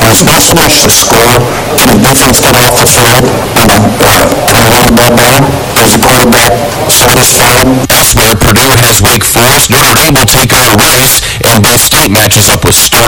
responsible for score when the defense got off the field and turn the ball down? Is the quarterback satisfied? Elsewhere, Purdue has Wake Forest. Notre Dame will take on Rice, and Ball State matches up with Sterling.